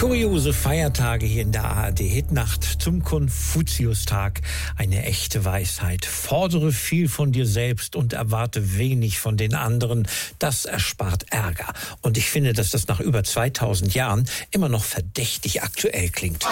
Kuriose Feiertage hier in der ARD-Hitnacht zum Konfuziustag. Eine echte Weisheit. Fordere viel von dir selbst und erwarte wenig von den anderen. Das erspart Ärger. Und ich finde, dass das nach über 2000 Jahren immer noch verdächtig aktuell klingt.